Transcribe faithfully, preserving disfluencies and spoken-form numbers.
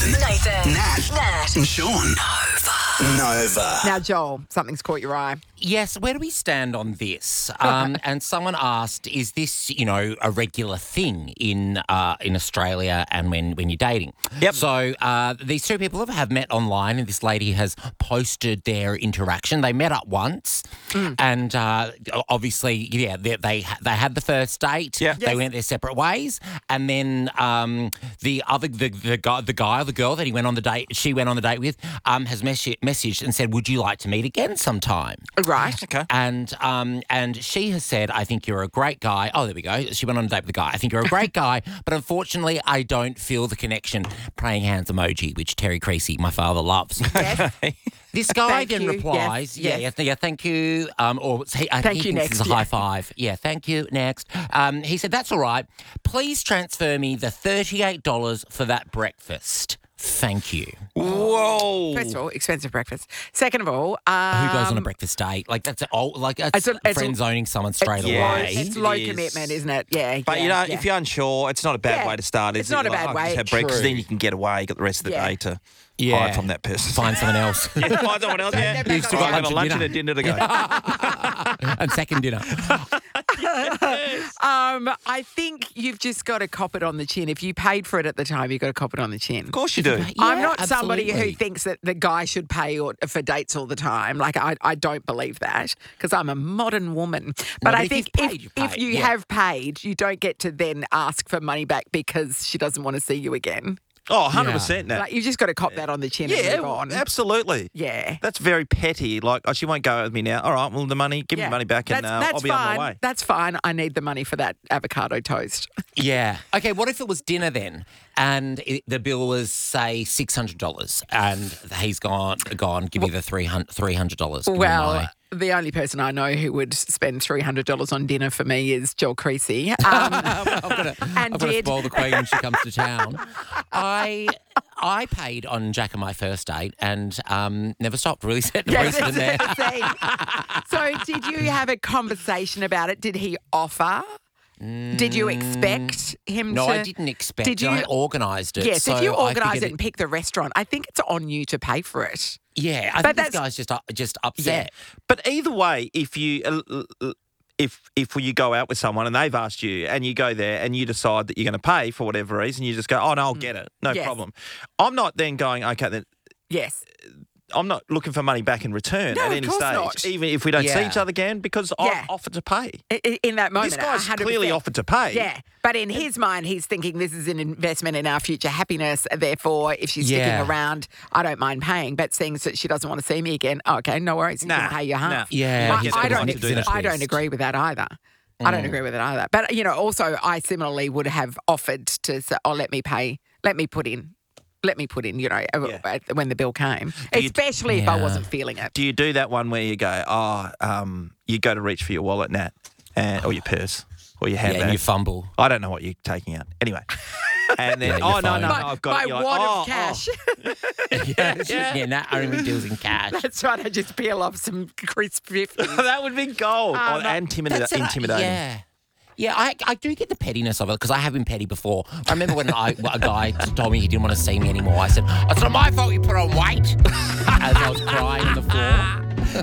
Nathan, Nat, Nat, and Sean. Nova. Nova. Now, Joel, something's caught your eye. Yes, where do we stand on this? Um, and someone asked, is this, you know, a regular thing in uh, in Australia and when, when you're dating? Yep. So uh, these two people have met online and this lady has posted their interaction. They met up once and uh, obviously, yeah, they, they they had the first date. Yeah. They Yes. went their separate ways. And then um, the other, the, the, guy, the guy or the girl that he went on the date, she went on the date with, um, has mes- messaged and said, would you like to meet again sometime? Right. Okay. And um, and she has said, I think you're a great guy. Oh, there we go. She went on a date with the guy. I think you're a great guy, but unfortunately, I don't feel the connection. Praying hands emoji, which Terry Creasy, my father, loves. Yes. This guy Thank then you. replies, Yes, yeah, yes. yeah, yeah, thank you. Um, or he, I Thank he you, thinks next, it's a yeah. high five. Yeah, thank you, next. Um, he said, that's all right. Please transfer me the thirty-eight dollars for that breakfast. Thank you. Whoa. First of all, expensive breakfast. Second of all, um, Who goes on a breakfast date? Like that's all. Like that's It's a- it's a- friend zoning someone straight it's Yeah, low, away. it's It low is. commitment, isn't it? Yeah. But, yeah, you know, yeah. if you're unsure, it's not a bad Yeah. way to start, is It's it? not a Like, bad oh, way. Just have breakfast, True. then you can get away. You got the rest of the Yeah. day to Yeah. hide from that person. Find someone else. Yeah, find someone else, yeah. they're You've still Right, got I've got a lunch lunch and and a dinner. dinner to go. And second dinner. Um, I think you've just got to cop it on the chin. If you paid for it at the time, you've got to cop it on the chin. Of course you do. I'm Yeah, not somebody who absolutely. thinks that the guy should pay or, for dates all the time. Like, I, I don't believe that because I'm a modern woman. But but I if think you've if, paid, you've if paid, you yeah. have paid, you don't get to then ask for money back because she doesn't want to see you again. Oh, one hundred percent now. Like, you've just got to cop that on the chin Yeah, and move on. absolutely. Yeah. That's very petty. Like, oh, she won't go with me now. All right, well, the money, give me Yeah. the money back and That's, uh, that's I'll be fine. on my way. That's fine. I need the money for that avocado toast. Yeah. Okay, what if it was dinner then and it, the bill was, say, six hundred dollars and he's gone, gone give me the three hundred dollars. Give me Well, my- the only person I know who would spend three hundred dollars on dinner for me is Joel Creasy. Um, I've got to, and I've got to did. spoil the queen when she comes to town. I I paid on Jack and my first date and um, never stopped. Really set the Yes, precedent there. see. So did you have a conversation about it? Did he offer? Did you expect him No, to? I didn't expect Did it. I you- organised it. Yes, so if you I organise figured it and pick the restaurant, I think it's on you to pay for it. Yeah, I But think this that's- guy's just uh, just upset. But either way, if you uh, uh, if if you go out with someone and they've asked you and you go there and you decide that you're going to pay for whatever reason, you just go, oh no, I'll get it, no Yes. problem. I'm not then going, okay, then Yes. I'm not looking for money back in return No, at of any course stage, not. even if we don't see Yeah. each other again, because Yeah. I offered to pay. I- I- In that moment, This guy's one hundred percent. clearly offered to pay. Yeah, but in his mind, he's thinking this is an investment in our future happiness. Therefore, if she's Yeah. sticking around, I don't mind paying. But seeing that she doesn't want to see me again, okay, no worries. You Nah, can pay your half. nah. Yeah, I, he's I got don't. his knickers in a I don't twist. agree with that either. I don't Mm. agree with it either. But you know, also, I similarly would have offered to say, "Oh, let me pay. Let me put in. Let me put in." You know, uh, Yeah. when the bill came, you- especially if I Yeah. wasn't feeling it. Do you do that one where you go, oh, um, you go to reach for your wallet, Nat, and, or your purse, or your Yeah, handbag? and you fumble. I don't know what you're taking out. Anyway. And then, Yeah, your oh, no, phone. no, no, My, I've got my it. You're like, wad oh, of cash. yeah, yeah, Nat only deals in cash. That's right. I just peel off some crisp fifties. Oh. That would be gold. Oh, or no, intimida- That's it, I- intimidating. Yeah. Yeah, I, I do get the pettiness of it because I have been petty before. I remember when I, a guy told me he didn't want to see me anymore. I said, it's not my fault you put on weight as I was crying on the floor.